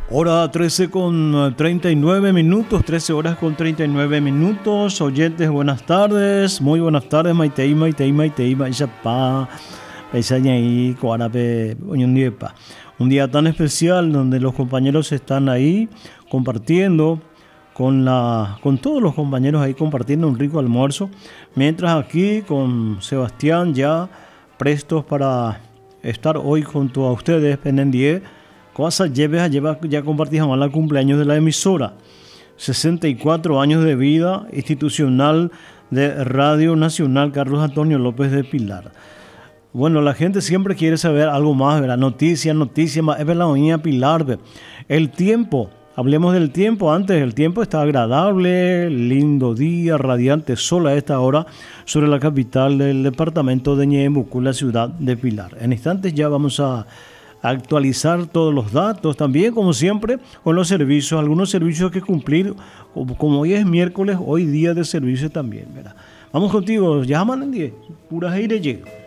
Hora 13 con 39 minutos, 13 horas con 39 minutos. Oyentes, buenas tardes. Muy buenas tardes, Maitei, Maizapá, Paisañaí, Coarape, Oñondiepa. Un día tan especial donde los compañeros están ahí compartiendo con todos los compañeros ahí compartiendo un rico almuerzo. Mientras aquí con Sebastián ya prestos para estar hoy junto a ustedes, Penendie. Ya compartimos el cumpleaños de la emisora. 64 años de vida institucional de Radio Nacional Carlos Antonio López de Pilar. Bueno, la gente siempre quiere saber algo más, ¿verdad? Noticia, más es la doña Pilar. El tiempo, hablemos del tiempo. Antes el tiempo está agradable, lindo día, radiante sol a esta hora sobre la capital del departamento de Ñeembucú, la ciudad de Pilar. En instantes ya vamos a actualizar todos los datos, también como siempre con los servicios, algunos servicios que cumplir, como hoy es miércoles, hoy día de servicio también, ¿verdad? Vamos contigo, ya manan 10, pura aire llega.